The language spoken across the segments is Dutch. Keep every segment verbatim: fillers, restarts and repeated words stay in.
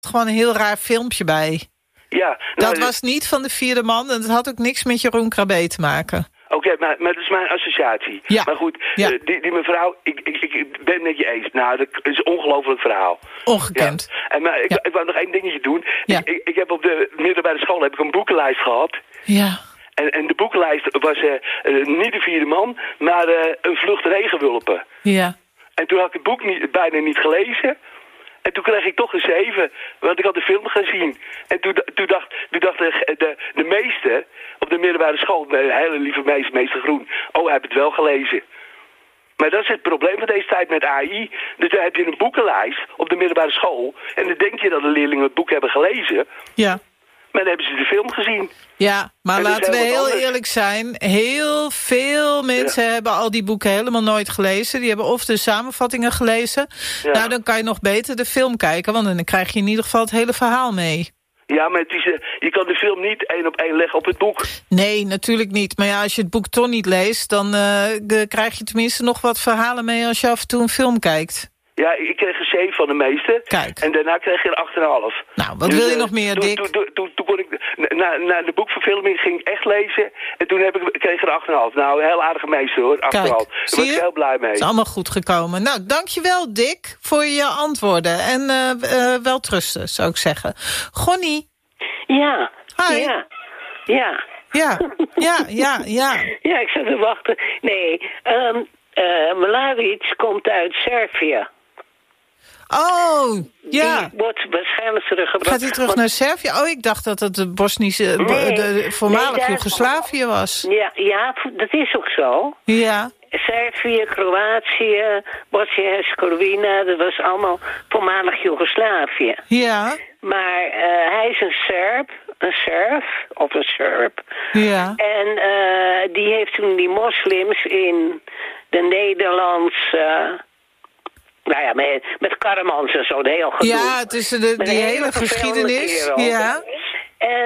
gewoon een heel raar filmpje bij. Ja. Nou, dat was niet van de vierde man en het had ook niks met Jeroen Krabbe te maken. Oké, okay, maar, maar dat is mijn associatie. Ja. Maar goed, ja. uh, die, die mevrouw, ik, ik, ik ben het met je eens. Nou, dat is een ongelooflijk verhaal. Ongekend. Ja. En, maar ik, ja. ik wou nog één dingetje doen. Ja. Ik, ik, ik heb op de middelbare school heb ik een boekenlijst gehad. Ja. En, en de boekenlijst was uh, uh, niet de vierde man, maar uh, een vlucht regenwulpen. Ja. En toen had ik het boek niet, bijna niet gelezen. En toen kreeg ik toch een zeven, want ik had de film gezien. En toen, toen dacht, toen dacht de, de, de meester op de middelbare school, de hele lieve meester, meester Groen, oh, hij heeft het wel gelezen. Maar dat is het probleem van deze tijd met A I. Dus dan heb je een boekenlijst op de middelbare school. En dan denk je dat de leerlingen het boek hebben gelezen. Ja. Maar dan hebben ze de film gezien. Ja, maar en laten we heel anders. eerlijk zijn. Heel veel mensen ja. hebben al die boeken helemaal nooit gelezen. Die hebben of de samenvattingen gelezen. Ja. Nou, dan kan je nog beter de film kijken. Want dan krijg je in ieder geval het hele verhaal mee. Ja, maar het is, uh, je kan de film niet één op één leggen op het boek. Nee, natuurlijk niet. Maar ja, als je het boek toch niet leest, dan uh, krijg je tenminste nog wat verhalen mee als je af en toe een film kijkt. Ja, ik kreeg een zeven van de meester. Kijk. En daarna kreeg je een acht komma vijf. Nou, wat dus, wil je uh, nog meer, toen, Dick? Toen, toen, toen, toen kon ik... Na, na de boekverfilming ging ik echt lezen. En toen heb ik, kreeg ik een acht komma vijf. Nou, een heel aardige meester, hoor. acht komma vijf. Daar ben ik heel blij mee. Het is allemaal goed gekomen. Nou, dankjewel, Dick, voor je antwoorden. En uh, uh, wel trusten, zou ik zeggen. Gonnie. Ja. Hi. Ja. Ja. Ja, ja, ja, ja. Ja, ik zat te wachten. Nee, um, uh, Mladic komt uit Servië. Oh, ja. Die wordt waarschijnlijk teruggebracht. Gaat hij terug want... naar Servië? Oh, ik dacht dat het de Bosnische, nee, de voormalig nee, Joegoslavië was. Ja, ja, dat is ook zo. Ja. Servië, Kroatië, Bosnië-Herzegovina, dat was allemaal voormalig Joegoslavië. Ja. Maar uh, hij is een Serb, een Serf, of een Serb. Ja. En uh, die heeft toen die moslims in de Nederlandse... Nou ja, met, met Karremans en zo, de heel gedoe. Ja, het is de, die hele, hele geschiedenis. Ja. En,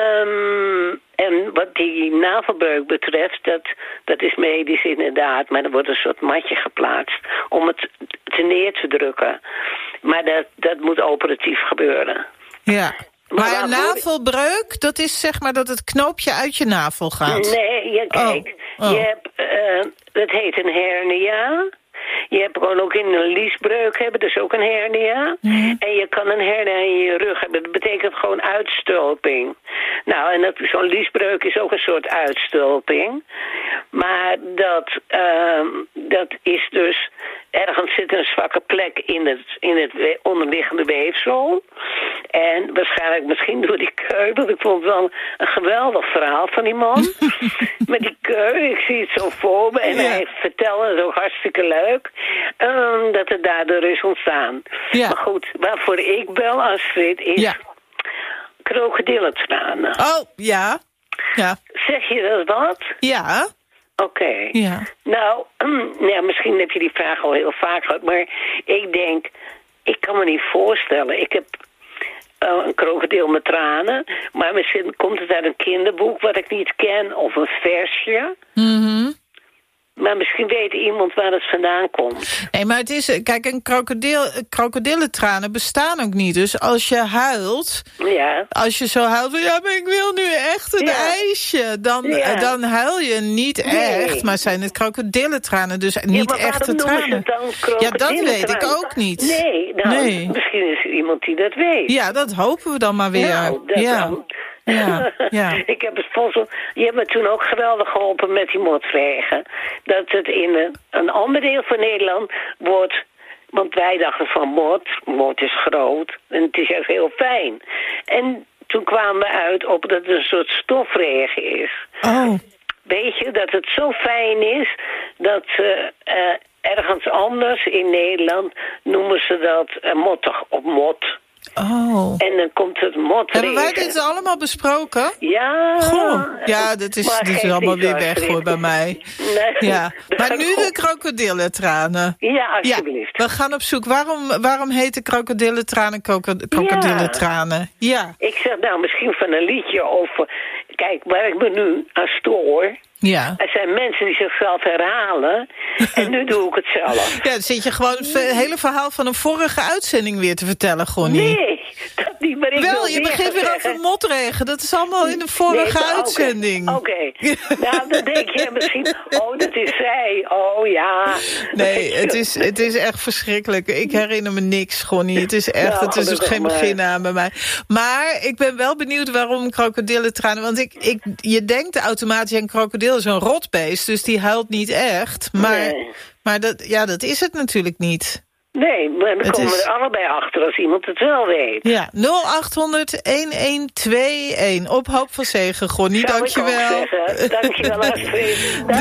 um, en wat die navelbreuk betreft, dat, dat is medisch inderdaad. Maar er wordt een soort matje geplaatst om het te neer te drukken. Maar dat, dat moet operatief gebeuren. Ja. Maar, maar een navelbreuk, dat is zeg maar dat het knoopje uit je navel gaat. Nee, ja, kijk. Oh. Oh. Je hebt, uh, dat heet een hernia. Je hebt gewoon ook in een liesbreuk hebben, dus ook een hernia. Mm. En je kan een hernia in je rug hebben. Dat betekent gewoon uitstulping. Nou, en zo'n liesbreuk is ook een soort uitstulping. Maar dat, uh, dat is dus... Ergens zit een zwakke plek in het, in het onderliggende weefsel. En waarschijnlijk misschien door die keu. Want ik vond het wel een geweldig verhaal van die man. Met die keu, ik zie het zo voor me. En ja. hij vertelde het ook hartstikke leuk. Um, dat het daardoor is ontstaan. Ja. Maar goed, waarvoor ik bel, Astrid, is ja. krokodillentranen. Oh, ja. ja. Zeg je dat wat? Ja. Oké. Okay. Ja. Nou, ja, misschien heb je die vraag al heel vaak gehad, maar ik denk, ik kan me niet voorstellen. Ik heb uh, een krokodil met tranen, maar misschien komt het uit een kinderboek wat ik niet ken, of een versje. Mhm. Maar misschien weet iemand waar het vandaan komt. Nee, maar het is... Kijk, een krokodil, krokodillentranen bestaan ook niet. Dus als je huilt... Ja. Als je zo huilt... Ja, maar ik wil nu echt een ja. ijsje. Dan, ja. dan huil je niet nee. echt. Maar zijn het krokodillentranen. Dus niet ja, echte tranen. Ja, dat weet ik ook niet. Nee, nou, nee. misschien is er iemand die dat weet. Ja, dat hopen we dan maar weer. Nou, dat ja. dan. Ja, ja. Ik heb het volgens, je hebt me toen ook geweldig geholpen met die motregen. Dat het in een, een ander deel van Nederland wordt... Want wij dachten van mot, mot is groot en het is echt heel fijn. En toen kwamen we uit op dat het een soort stofregen is. Oh. Weet je, dat het zo fijn is dat uh, uh, ergens anders in Nederland noemen ze dat uh, mottig op mot. Oh. En dan komt het motregen. Hebben wij dit allemaal besproken? Ja. Goh. Ja, dit is, dit is allemaal weer weg hoor bij mij. Nee, ja. Maar nu de krokodillentranen. Ja, alsjeblieft. Ja, we gaan op zoek. Waarom, waarom heten krokodillentranen krokodillentranen? Ja. ja. Ik zeg nou misschien van een liedje over... Kijk, waar ik me nu aan stoor... Ja. Er zijn mensen die zichzelf herhalen. En nu doe ik het zelf. Ja, dan zit je gewoon het hele verhaal van een vorige uitzending weer te vertellen, Gonnie. Nee, dat niet, maar ik Wel, wil je begint weer zeggen. over motregen. Dat is allemaal in de vorige nee, uitzending. Oké, okay. okay. Nou, dan denk je misschien, oh, dat is zij. Oh, ja. Nee, het is, het is echt verschrikkelijk. Ik herinner me niks, Gonnie. Het is echt, nou, het is ook geen begin aan bij mij. Maar ik ben wel benieuwd waarom krokodillentranen. Want ik, ik, je denkt automatisch, een krokodil is een rotbeest. Dus die huilt niet echt. Maar, nee. maar dat, ja, dat is het natuurlijk niet. Nee, maar dan het komen is... we er allebei achter als iemand het wel weet. Ja, nul acht honderd een een twee een. Op hoop van zegen, Gonnie. Dank je wel. Dank je wel, Astrid.